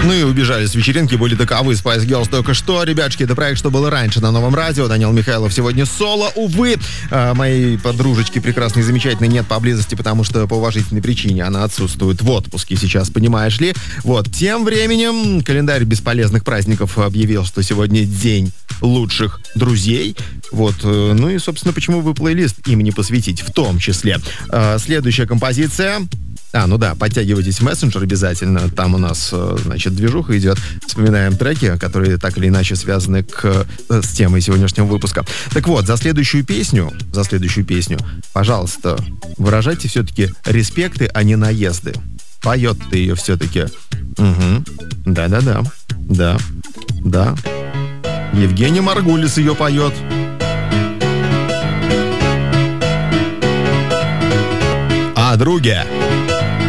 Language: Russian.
Ну и убежали с вечеринки, были таковы Spice Girls только что. Ребятушки, это проект «Что было раньше» на Новом радио. Данил Михайлов сегодня соло. Увы, моей подружечки прекрасной и замечательной нет поблизости, потому что по уважительной причине она отсутствует в отпуске сейчас, понимаешь ли. Вот, тем временем календарь бесполезных праздников объявил, что сегодня день лучших друзей. Вот, ну и, собственно, почему бы плейлист им не посвятить в том числе. Следующая композиция... ну да, подтягивайтесь в мессенджер обязательно. Там у нас, значит, движуха идет. Вспоминаем треки, которые так или иначе связаны с темой сегодняшнего выпуска. Так вот, за следующую песню, пожалуйста, выражайте все-таки респекты, а не наезды. Поет ты ее все-таки. Угу. Да. Евгений Маргулис ее поет. Друге.